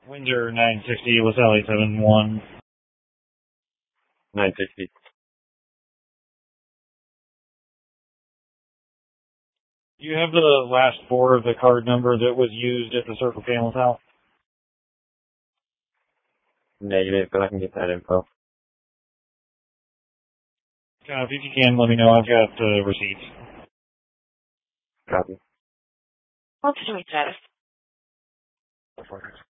Windsor 960, LaSalle 871. 960. Do you have the last four of the card number that was used at the Circle K in LaSalle? Negative, but I can get that info. If you can, let me know. I've got receipts. Copy. What's the status?